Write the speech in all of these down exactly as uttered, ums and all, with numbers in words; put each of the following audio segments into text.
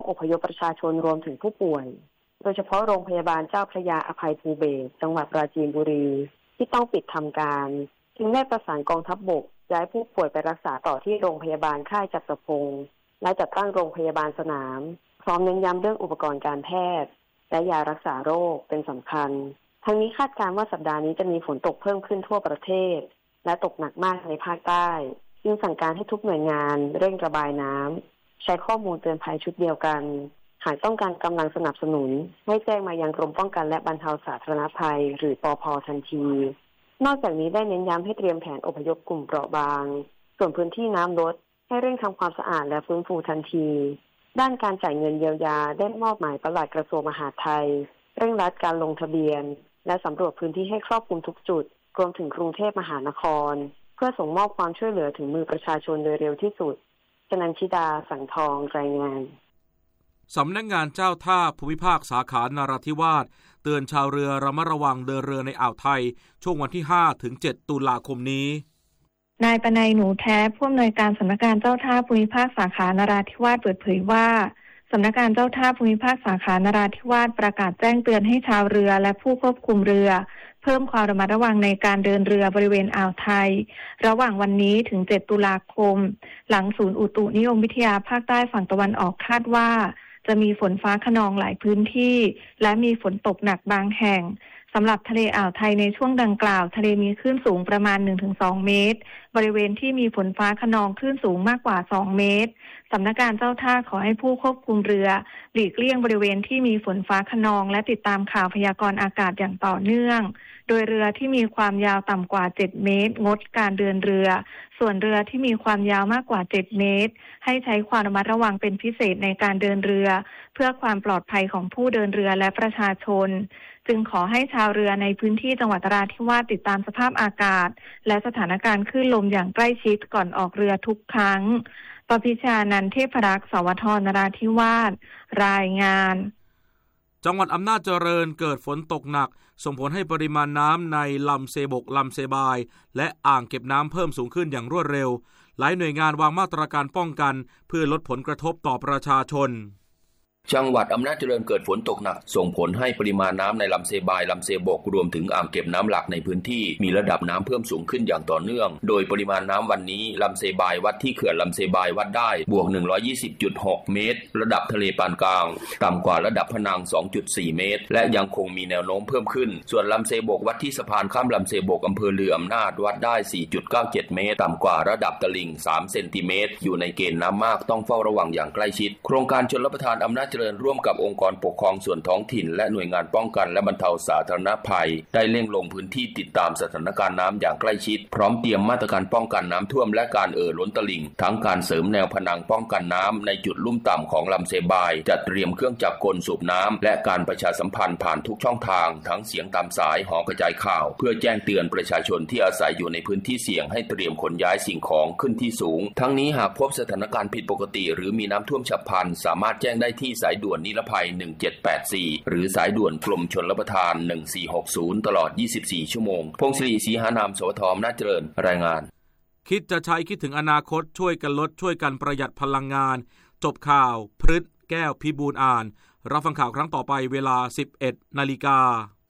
อพยพประชาชนรวมถึงผู้ป่วยโดยเฉพาะโรงพยาบาลเจ้าพระยาอภัยภูเบศรจังหวัดปราจีนบุรีที่ต้องปิดทำการจึงได้ประสานกองทัพบกย้ายผู้ป่วยไปรักษาต่อที่โรงพยาบาลค่ายจักรพงศ์และจัดตั้งโรงพยาบาลสนามพร้อมเน้นย้ำเรื่องอุปกรณ์การแพทย์และยารักษาโรคเป็นสำคัญทั้งนี้คาดการณ์ว่าสัปดาห์นี้จะมีฝนตกเพิ่มขึ้นทั่วประเทศและตกหนักมากในภาคใต้จึงสั่งการให้ทุกหน่วยงานเร่งระบายน้ำใช้ข้อมูลเตือนภัยชุดเดียวกันหากต้องการกำลังสนับสนุนให้แจ้งมายังกรมป้องกันและบรรเทาสาธารณภัยหรือปภ.ทันทีนอกจากนี้ได้เน้นย้ำให้เตรียมแผนอพยพกลุ่มเปราะบางส่วนพื้นที่น้ำลดให้เร่งทำความสะอาดและฟื้นฟูทันทีด้านการจ่ายเงินเยียวยาได้มอบหมายปลัดกระทรวงมหาดไทยเร่งรัดการลงทะเบียนและสำรวจพื้นที่ให้ครอบคลุมทุกจุดรวมถึงกรุงเทพมหานครเพื่อส่งมอบความช่วยเหลือถึงมือประชาชนโดยเร็วที่สุดชนันชิดาสังทองรายงานสำนักงานเจ้าท่าภูมิภาคสาขานราธิวาสเตือนชาวเรือระมัดระวังเดินเรือในอ่าวไทยช่วงวันที่ห้าถึงเจ็ดตุลาคมนี้นายปนัยหนูแท้ผู้อำนวยการสำนักงานเจ้าท่าภูมิภาคสาขานราธิวาสเปิดเผยว่าสำนักงานเจ้าท่าภูมิภาคสาขานราธิวาสประกาศแจ้งเตือนให้ชาวเรือและผู้ควบคุมเรือเพิ่มความระมัดระวังในการเดินเรือบริเวณอ่าวไทยระหว่างวันนี้ถึงเจ็ดตุลาคมหลังศูนย์อุตุนิยมวิทยาภาคใต้ฝั่งตะวันออกคาดว่าจะมีฝนฟ้าคะนองหลายพื้นที่และมีฝนตกหนักบางแห่งสำหรับทะเลอ่าวไทยในช่วงดังกล่าวทะเลมีคลื่นสูงประมาณ หนึ่งถึงสอง เมตรบริเวณที่มีฝนฟ้าคะนองคลื่นสูงมากกว่าสองเมตรสำนักงานเจ้าท่าขอให้ผู้ควบคุมเรือหลีกเลี่ยงบริเวณที่มีฝนฟ้าคะนองและติดตามข่าวพยากรณ์อากาศอย่างต่อเนื่องโดยเรือที่มีความยาวต่ำกว่าเจ็ดเมตรงดการเดินเรือส่วนเรือที่มีความยาวมากกว่าเจ็ดเมตรให้ใช้ความระมัดระวังเป็นพิเศษในการเดินเรือเพื่อความปลอดภัยของผู้เดินเรือและประชาชนจึงขอให้ชาวเรือในพื้นที่จังหวัดนราธิวาสติดตามสภาพอากาศและสถานการณ์คลื่นลมอย่างใกล้ชิดก่อนออกเรือทุกครั้งปพิชานันท์เทพรักษ์สวทนราธิวาสรายงานจังหวัดอำนาจเจริญเกิดฝนตกหนักส่งผลให้ปริมาณน้ำในลำเซบกลำเซบายและอ่างเก็บน้ำเพิ่มสูงขึ้นอย่างรวดเร็วหลายหน่วยงานวางมาตรการป้องกันเพื่อลดผลกระทบต่อประชาชนจังหวัดอำนาจเจริญเกิดฝนตกหนักส่งผลให้ปริมาณน้ำในลำเซบายลำเซบกรวมถึงอ่างเก็บน้ำหลักในพื้นที่มีระดับน้ำเพิ่มสูงขึ้นอย่างต่อเนื่องโดยปริมาณน้ำวันนี้ลำเซบายวัดที่เขื่อนลำเซบายวัดได้บวก หนึ่งร้อยยี่สิบจุดหก เมตรระดับทะเลปานกลางต่ำกว่าระดับพนัง สองจุดสี่ เมตรและยังคงมีแนวโน้มเพิ่มขึ้นส่วนลำเซบกวัดที่สะพานข้ามลำเซบกอำเภอลืออำนาจวัดได้ สี่จุดเก้าเจ็ด เมตรต่ำกว่าระดับตลิ่งสามเซนติเมตรอยู่ในเกณฑ์น้ำมากต้องเฝ้าระวังอย่างใกล้ชิดโครงการชลประทานอำนาจเจริญร่วมกับองค์กรปกครองส่วนท้องถิ่นและหน่วยงานป้องกันและบรรเทาสาธารณภัยได้เร่งลงพื้นที่ติดตามสถานการณ์น้ำอย่างใกล้ชิดพร้อมเตรียมมาตรการป้องกันน้ำท่วมและการเอ่อล้นตลิ่งทั้งการเสริมแนวผนังป้องกันน้ำในจุดลุ่มต่ำของลำเซบายจัดเตรียมเครื่องจักรกลสูบน้ำและการประชาสัมพันธ์ผ่านทุกช่องทางทั้งเสียงตามสายหอกระจายข่าวเพื่อแจ้งเตือนประชาชนที่อาศัยอยู่ในพื้นที่เสี่ยงให้เตรียมขนย้ายสิ่งของขึ้นที่สูงทั้งนี้หากพบสถานการณ์ผิดปกติหรือมีน้ำท่วมฉับพลันสามารถแจ้งได้ที่สายด่วนนิรภัยหนึ่งเจ็ดแปดสี่หรือสายด่วนกรมชลประทานหนึ่งสี่หกศูนย์ตลอดยี่สิบสี่ชั่วโมงพงศิริศรีหานามสวทอำนาจเจริญรายงานคิดจะใช้คิดถึงอนาคตช่วยกันลดช่วยกันประหยัดพลังงานจบข่าวพฤษแก้วพิบูลอ่านรับฟังข่าวครั้งต่อไปเวลา สิบเอ็ดนาฬิกา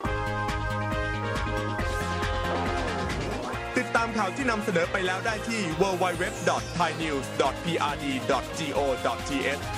ติดตามข่าวที่นำเสนอไปแล้วได้ที่ ดับเบิลยู ดับเบิลยู ดับเบิลยู ดอท ไทยนิวส์ ดอท พี อาร์ ดี ดอท จี โอ ดอท ที เอช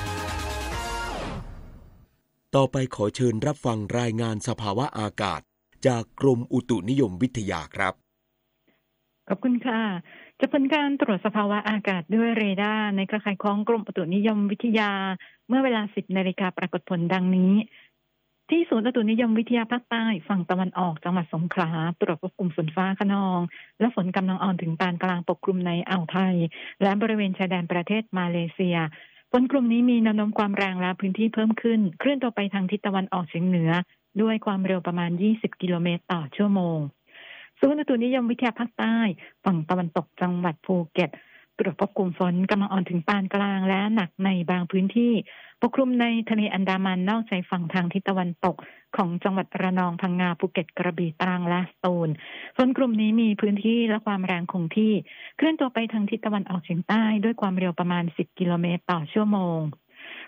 ต่อไปขอเชิญรับฟังรายงานสภาวะอากาศจากกรมอุตุนิยมวิทยาครับขอบคุณค่ะจะเป็นการตรวจสภาวะอากาศด้วยเรดาร์ในเครือข่ายของกรมอุตุนิยมวิทยาเมื่อเวลา สิบนาฬิกาปรากฏผลดังนี้ที่ศูนย์อุตุนิยมวิทยาภาคใต้ฝั่งตะวันออกจังหวัดสงขลาตรวจพบกลุ่มฝนฟ้าคะนองและฝนกำลังอ่อนถึงปานกลางปกคลุมในอ่าวไทยและบริเวณชายแดนประเทศมาเลเซียฝนกลุ่มนี้มีแนวโน้มความแรงและพื้นที่เพิ่มขึ้นเคลื่อนตัวไปทางทิศตะวันออกเฉียงเหนือด้วยความเร็วประมาณยี่สิบกิโลเมตรต่อชั่วโมงศูนย์อุตุนิยมวิทยาภาคใต้ฝั่งตะวันตกจังหวัดภูเก็ตตรวจพบกลุ่มฝนกำลังอ่อนถึงปานกลางและหนักในบางพื้นที่ปกคลุมในทะเลอันดามันนอกชายฝั่งทางทิศตะวันตกของจังหวัดระนองพังงาภูเก็ตกระบี่ตรังและสตูลฝนกลุ่มนี้มีพื้นที่และความแรงคงที่เคลื่อนตัวไปทางทิศตะวันออกเฉียงใต้ด้วยความเร็วประมาณสิบกิโลเมตรต่อชั่วโมง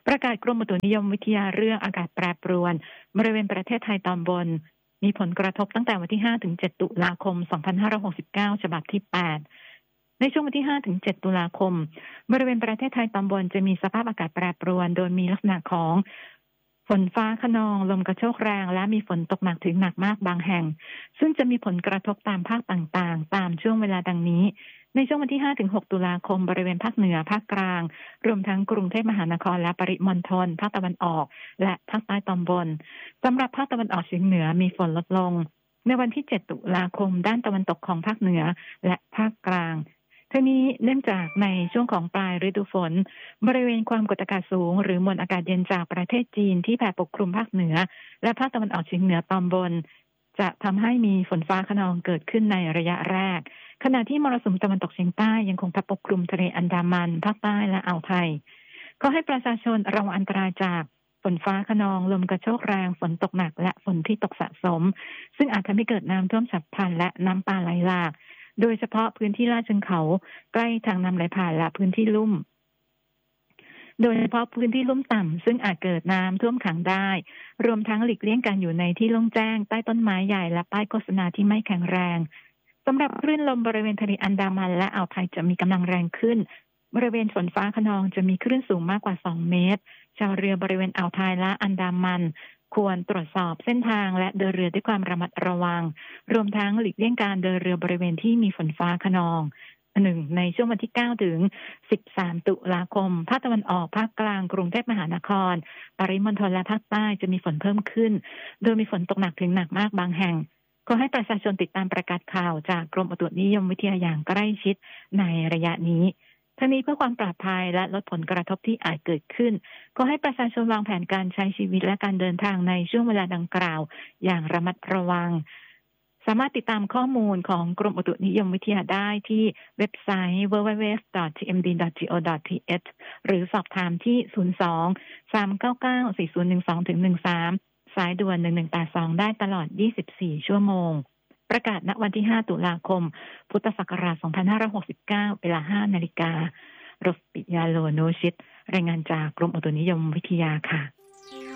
ประกาศกรมอุตุนิยมวิทยาเรื่องอากาศแปรปรวนบริเวณประเทศไทยตอนบนมีผลกระทบตั้งแต่วันที่ห้าถึงเจ็ดตุลาคมสองพันห้าร้อยหกสิบเก้าฉบับที่แปดในช่วงวันที่ห้าถึงเจ็ดตุลาคมบริเวณประเทศไทยตอนบนจะมีสภาพอากาศแปรปรวนโดยมีลักษณะของฝนฟ้าคะนองลมกระโชกแรงและมีฝนตกหนักถึงหนักมากบางแห่งซึ่งจะมีผลกระทบตามภาคต่างๆตามช่วงเวลาดังนี้ในช่วงวันที่ห้าถึงหกตุลาคมบริเวณภาคเหนือภาคกลางรวมทั้งกรุงเทพมหานครและปริมณฑลภาคตะวันออกและภาคใต้ตอนบนสำหรับภาคตะวันออกเฉียงเหนือมีฝนลดลงในวันที่เจ็ดตุลาคมด้านตะวันตกของภาคเหนือและภาคกลางทั้งนี้เนื่องจากในช่วงของปลายฤดูฝนบริเวณความกดอากาศสูงหรือมวลอากาศเย็นจากประเทศจีนที่แผ่ปกคลุมภาคเหนือและภาคตะวันออกเฉียงเหนือตอนบนจะทำให้มีฝนฟ้าคะนองเกิดขึ้นในระยะแรกขณะที่มรสุมตะวันตกเฉียงใต้ยังคงพัดปกคลุมทะเลอันดามันภาคใต้และอ่าวไทยก็ให้ประชาชนระวังอันตรายจากฝนฟ้าคะนองลมกระโชกแรงฝนตกหนักและฝนที่ตกสะสมซึ่งอาจทำให้เกิดน้ำท่วมฉับพลันและน้ำป่าไหลหลากโดยเฉพาะพื้นที่ลาดเชิงเขาใกล้ทางน้ำไหลผ่านและพื้นที่ลุ่มโดยเฉพาะพื้นที่ลุ่มต่ำซึ่งอาจเกิดน้ำท่วมขังได้รวมทั้งหลีกเลี่ยงการอยู่ในที่โล่งแจ้งใต้ต้นไม้ใหญ่และป้ายโฆษณาที่ไม่แข็งแรงสำหรับคลื่นลมบริเวณทะเลอันดามันและอ่าวไทยจะมีกำลังแรงขึ้นบริเวณฝนฟ้าคะนองจะมีคลื่นสูงมากกว่าสองเมตรชาวเรือบริเวณอ่าวไทยและอันดามันควรตรวจสอบเส้นทางและเดินเรือด้วยความระมัดระวังรวมทั้งหลีกเลี่ยงการเดินเรือบริเวณที่มีฝนฟ้าคะนองหนึ่งในช่วงวันที่เก้าถึงสิบสามตุลาคมภาคตะวันออกภาคกลางกรุงเทพมหานครปริมณฑลและภาคใต้จะมีฝนเพิ่มขึ้นโดยมีฝนตกหนักถึงหนักมากบางแห่งขอให้ประชาชนติดตามประกาศข่าวจากกรมอุตุนิยมวิทยาอย่างใกล้ชิดในระยะนี้ทั้งนี้เพื่อความปลอดภัยและลดผลกระทบที่อาจเกิดขึ้นขอให้ประชาชนวางแผนการใช้ชีวิตและการเดินทางในช่วงเวลาดังกล่าวอย่างระมัดระวังสามารถติดตามข้อมูลของกรมอุตุนิยมวิทยาได้ที่เว็บไซต์ ดับเบิลยู ดับเบิลยู ดับเบิลยู ดอท ที เอ็ม ดี ดอท จี โอ ดอท ที เอช หรือสอบถามที่ศูนย์ สอง สาม เก้า เก้า สี่ ศูนย์ หนึ่ง สอง หนึ่ง สามสายด่วนหนึ่งหนึ่งแปดสองได้ตลอดยี่สิบสี่ชั่วโมงประกาศณวันที่ห้าตุลาคมพุทธศักราชสองพันห้าร้อยหกสิบเก้าเวลา ห้านาฬิการบปิยาโลโนชิตรายงานจากกรมอุตุนิยมวิทยาค่ะ